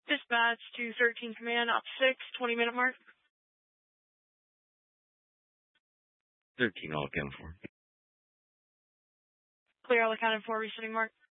Dispatch to 13 Command, Op 6, 20-minute mark. 13 all accounted for. Clear all accounted for, resetting mark.